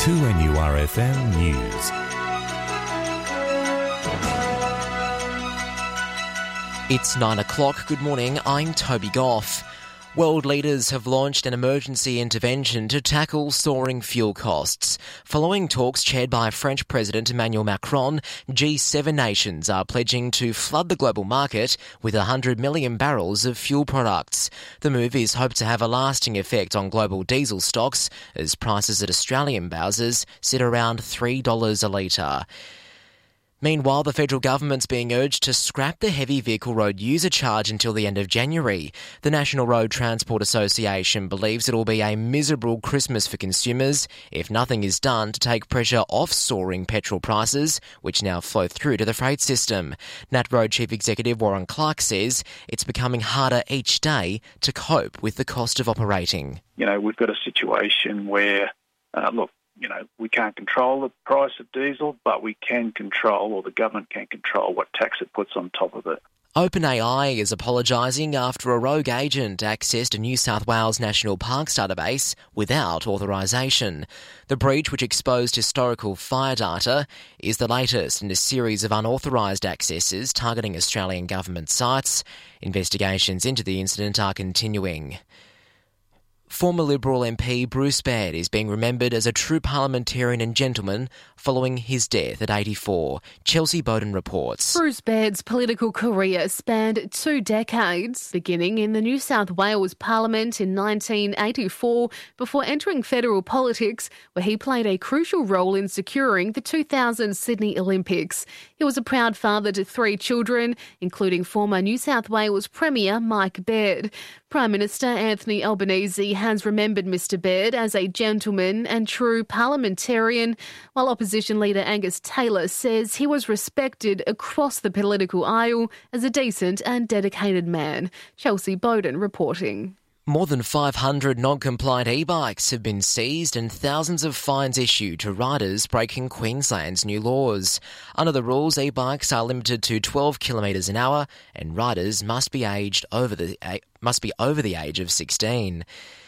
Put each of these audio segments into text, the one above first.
2NURFM News. It's 9 o'clock. Good morning, I'm Toby Goff. World leaders have launched an emergency intervention to tackle soaring fuel costs. Following talks chaired by French President Emmanuel Macron, G7 nations are pledging to flood the global market with 100 million barrels of fuel products. The move is hoped to have a lasting effect on global diesel stocks, as prices at Australian bowsers sit around $3 a litre. Meanwhile, the federal government's being urged to scrap the heavy vehicle road user charge until the end of January. The National Road Transport Association believes it will be a miserable Christmas for consumers if nothing is done to take pressure off soaring petrol prices, which now flow through to the freight system. NatRoad Chief Executive Warren Clark says it's becoming harder each day to cope with the cost of operating. We've got a situation where, we can't control the price of diesel, but we can control, or the government can control, what tax it puts on top of it. OpenAI is apologising after a rogue agent accessed a New South Wales National Parks database without authorisation. The breach, which exposed historical fire data, is the latest in a series of unauthorised accesses targeting Australian government sites. Investigations into the incident are continuing. Former Liberal MP Bruce Baird is being remembered as a true parliamentarian and gentleman following his death at 84. Chelsea Bowden reports. Bruce Baird's political career spanned 2 decades, beginning in the New South Wales Parliament in 1984 before entering federal politics, where he played a crucial role in securing the 2000 Sydney Olympics. He was a proud father to 3 children, including former New South Wales Premier Mike Baird. Prime Minister Anthony Albanese has remembered Mr Baird as a gentleman and true parliamentarian, while opposition leader Angus Taylor says he was respected across the political aisle as a decent and dedicated man. Chelsea Bowden reporting. More than 500 non-compliant e-bikes have been seized and thousands of fines issued to riders breaking Queensland's new laws. Under the rules, e-bikes are limited to 12 kilometres an hour and riders must be over the age of 16.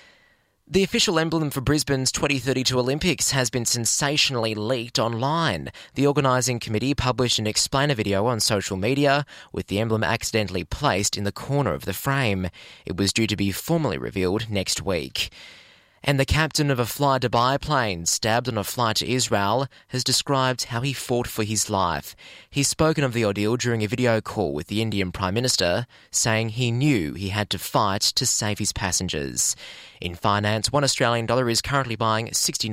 The official emblem for Brisbane's 2032 Olympics has been sensationally leaked online. The organising committee published an explainer video on social media with the emblem accidentally placed in the corner of the frame. It was due to be formally revealed next week. And the captain of a Fly Dubai plane stabbed on a flight to Israel has described how he fought for his life. He's spoken of the ordeal during a video call with the Indian Prime Minister, saying he knew he had to fight to save his passengers. In finance, $1 Australian is currently buying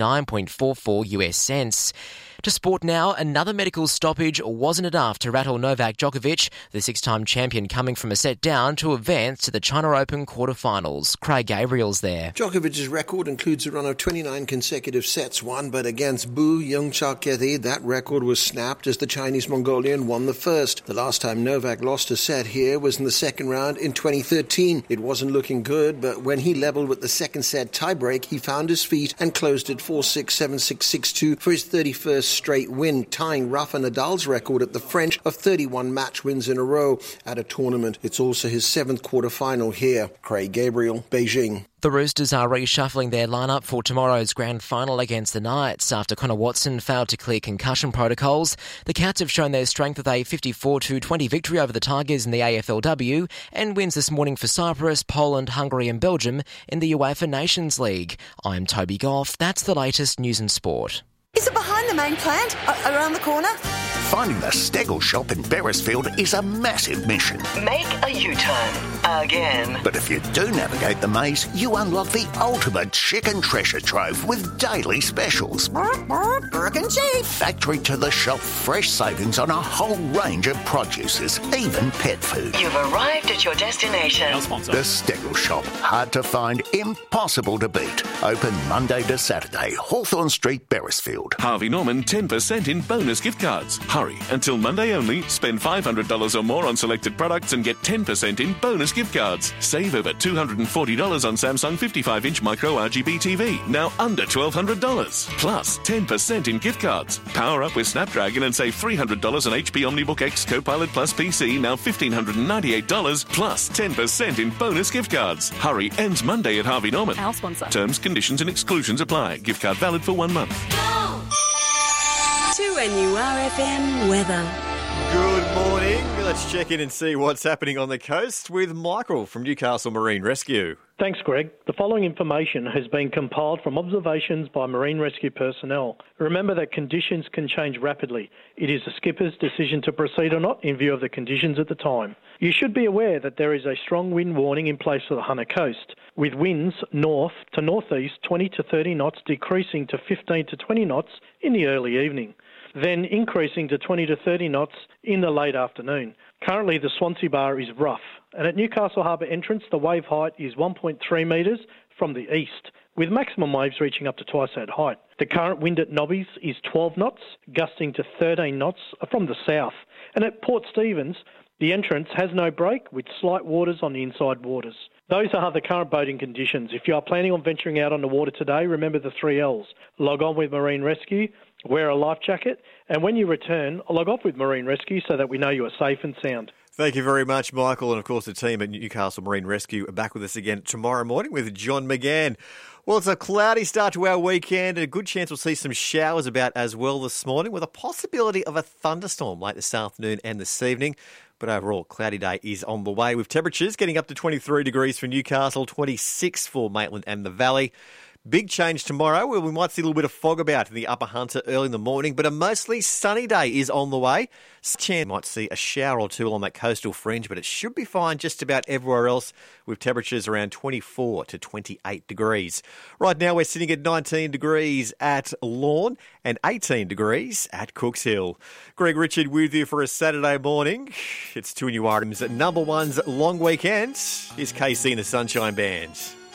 69.44 US cents. To sport now, another medical stoppage wasn't enough to rattle Novak Djokovic, the 6-time champion coming from a set down to advance to the China Open quarterfinals. Craig Gabriel's there. Djokovic's record includes a run of 29 consecutive sets won, but against Bu Yongcha-Kethi, that record was snapped as the Chinese Mongolian won the first. The last time Novak lost a set here was in the second round in 2013. It wasn't looking good, but when he levelled with the second set tiebreak, he found his feet and closed it 4-6, 7-6, 6-2 for his 31st straight win, tying Rafa Nadal's record at the French of 31 match wins in a row at a tournament. It's also his 7th quarter-final here. Craig Gabriel, Beijing. The Roosters are reshuffling their lineup for tomorrow's grand final against the Knights after Connor Watson failed to clear concussion protocols. The Cats have shown their strength with a 54-20 victory over the Tigers in the AFLW and wins this morning for Cyprus, Poland, Hungary and Belgium in the UEFA Nations League. I'm Toby Goff. That's the latest news and sport. Is it behind the main plant? Around the corner? Finding the Stegel shop in Beresfield is a massive mission. Make a U-turn. Again. But if you do navigate the maze, you unlock the ultimate chicken treasure trove with daily specials. Burke and Chief. Factory to the shop, fresh savings on a whole range of produces, even pet food. You've arrived at your destination. The Stegel shop. Hard to find, impossible to beat. Open Monday to Saturday, Hawthorne Street, Beresfield. Harvey Norman 10% in bonus gift cards. Hurry, until Monday only, spend $500 or more on selected products and get 10% in bonus gift cards. Save over $240 on Samsung 55-inch micro RGB TV, now under $1,200. Plus 10% in gift cards. Power up with Snapdragon and save $300 on HP OmniBook X Copilot Plus PC, now $1,598, plus 10% in bonus gift cards. Hurry, ends Monday at Harvey Norman. Our sponsor. Terms, conditions and exclusions apply. Gift card valid for 1 month. 2NURFM weather. Good morning. Let's check in and see what's happening on the coast with Michael from Newcastle Marine Rescue. Thanks, Greg. The following information has been compiled from observations by marine rescue personnel. Remember that conditions can change rapidly. It is the skipper's decision to proceed or not in view of the conditions at the time. You should be aware that there is a strong wind warning in place for the Hunter Coast, with winds north to northeast 20 to 30 knots decreasing to 15 to 20 knots in the early evening, then increasing to 20 to 30 knots in the late afternoon. Currently, the Swansea Bar is rough, and at Newcastle Harbour entrance, the wave height is 1.3 metres from the east, with maximum waves reaching up to twice that height. The current wind at Nobbies is 12 knots, gusting to 13 knots from the south. And at Port Stephens, the entrance has no break, with slight waters on the inside waters. Those are the current boating conditions. If you are planning on venturing out on the water today, remember the 3 L's. Log on with Marine Rescue, wear a life jacket, and when you return, log off with Marine Rescue so that we know you are safe and sound. Thank you very much, Michael. And of course, the team at Newcastle Marine Rescue are back with us again tomorrow morning with John McGann. Well, it's a cloudy start to our weekend and a good chance we'll see some showers about as well this morning, with a possibility of a thunderstorm late this afternoon and this evening. But overall, cloudy day is on the way, with temperatures getting up to 23 degrees for Newcastle, 26 for Maitland and the Valley. Big change tomorrow, where we might see a little bit of fog about in the Upper Hunter early in the morning, but a mostly sunny day is on the way. Chance might see a shower or two along that coastal fringe, but it should be fine just about everywhere else, with temperatures around 24 to 28 degrees. Right now, we're sitting at 19 degrees at Lorne and 18 degrees at Cooks Hill. Greg Richard with you for a Saturday morning. It's 2NURFM's number one's long weekend. Here's KC and the Sunshine Band.